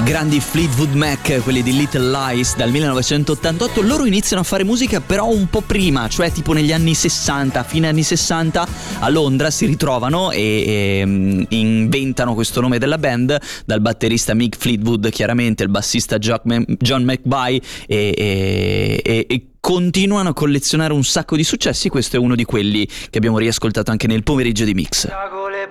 Grandi Fleetwood Mac, quelli di Little Lies dal 1988. Loro iniziano a fare musica però un po' prima, cioè tipo negli anni 60, fine anni 60, a Londra si ritrovano e inventano questo nome della band, dal batterista Mick Fleetwood, chiaramente il bassista John McVie, e continuano a collezionare un sacco di successi. Questo è uno di quelli che abbiamo riascoltato anche nel pomeriggio di Mix.